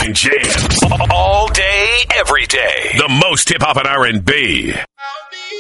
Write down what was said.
99 Jams. All day, every day. The most hip-hop and R&B.